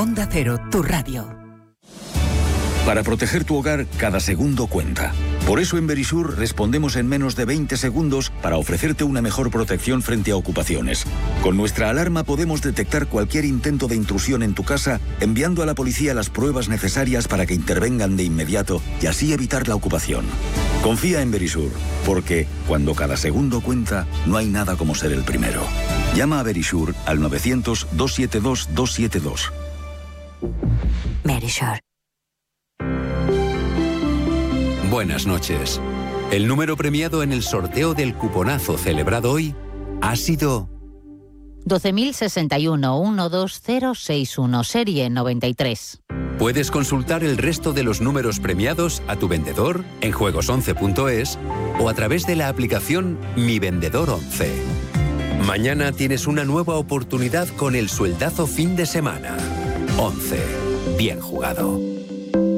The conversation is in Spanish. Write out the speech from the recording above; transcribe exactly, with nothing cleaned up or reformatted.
Onda Cero, tu radio. Para proteger tu hogar, cada segundo cuenta. Por eso en Verisur respondemos en menos de veinte segundos para ofrecerte una mejor protección frente a ocupaciones. Con nuestra alarma podemos detectar cualquier intento de intrusión en tu casa, enviando a la policía las pruebas necesarias para que intervengan de inmediato y así evitar la ocupación. Confía en Verisur, porque cuando cada segundo cuenta, no hay nada como ser el primero. Llama a Verisur al novecientos, doscientos setenta y dos, doscientos setenta y dos. Verisur. Buenas noches. El número premiado en el sorteo del cuponazo celebrado hoy ha sido doce mil sesenta y uno, uno dos cero seis uno, serie noventa y tres. Puedes consultar el resto de los números premiados a tu vendedor en juegos once punto es o a través de la aplicación Mi Vendedor once. Mañana tienes una nueva oportunidad con el sueldazo fin de semana. once. Bien jugado.